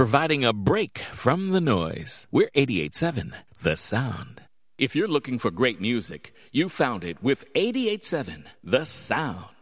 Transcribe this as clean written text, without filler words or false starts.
providing a break from the noise. We're 88.7 The Sound. If you're looking for great music, you found it with 88.7 The Sound.